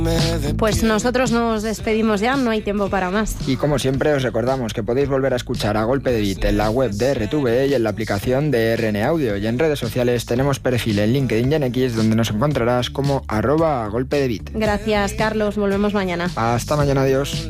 Pues nosotros nos despedimos ya, no hay tiempo para más. Y como siempre os recordamos que podéis volver a escuchar A Golpe de Beat en la web de RTVE y en la aplicación de RN Audio. Y en redes sociales tenemos perfil en LinkedIn y en X, donde nos encontrarás como @agolpedebeat. Gracias, Carlos. Volvemos mañana. Hasta mañana, adiós.